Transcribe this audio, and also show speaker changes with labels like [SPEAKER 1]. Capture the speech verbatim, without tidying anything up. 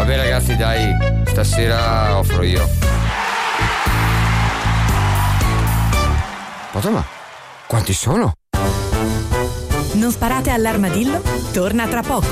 [SPEAKER 1] Vabbè ragazzi, dai, stasera offro io. Ma quanti sono?
[SPEAKER 2] Non sparate all'armadillo? Torna tra poco.